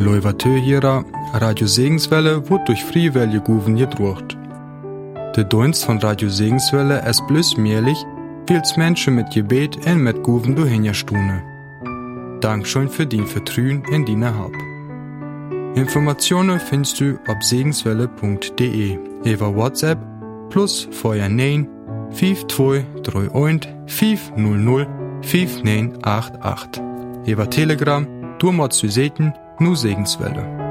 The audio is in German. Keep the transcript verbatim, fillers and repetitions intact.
Leuvatö hierer Radio Segenswelle wird durch Friewelle Guven gedruckt. Der Dienst von Radio Segenswelle ist bloß möglich, weil's Menschen mit Gebet und mit Guven durchhinjastune. Dankeschön für dein Vertrauen in deine Hab. Informationen findest du auf segenswelle punkt de über WhatsApp plus vorher neun fünf zwei drei eins fünf null null fünf neun acht acht. Über Telegram, du mal zu sehen, nur Segenswelle.